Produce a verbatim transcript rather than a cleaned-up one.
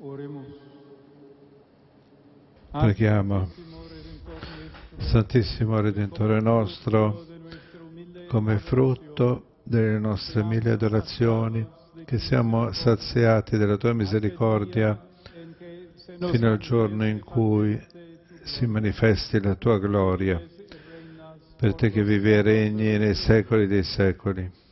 Preghiamo. Santissimo Redentore nostro, come frutto delle nostre mille adorazioni, che siamo saziati della Tua misericordia fino al giorno in cui si manifesti la Tua gloria, per Te che vivi e regni nei secoli dei secoli.